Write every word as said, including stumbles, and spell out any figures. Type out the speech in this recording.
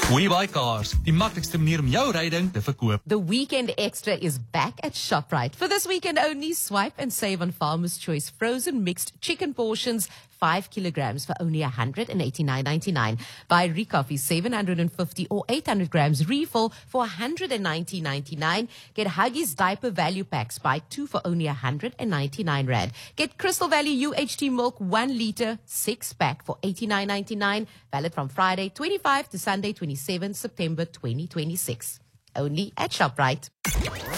WeBuyCars, die maklikste manier om jou ryding te verkoop. The Weekend Extra is back at ShopRite. For this weekend only, swipe and save on Farmer's Choice frozen mixed chicken portions, five kilograms for only one hundred eighty-nine ninety-nine. Buy Recoffee seven hundred fifty or eight hundred grams refill for one hundred nineteen ninety-nine. Get Huggies diaper value packs, buy two for only one hundred ninety-nine rand. Get Crystal Valley U H T milk one liter six pack for eighty-nine ninety-nine. Valid from Friday twenty-fifth to Sunday twenty-seventh September twenty twenty-six. Only at ShopRite.